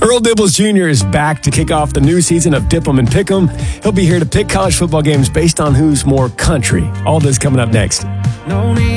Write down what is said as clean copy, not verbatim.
Earl Dibbles Jr. is back to kick off the new season of Dip 'em and Pick 'em. He'll be here to pick college football games based on who's more country. All this coming up next.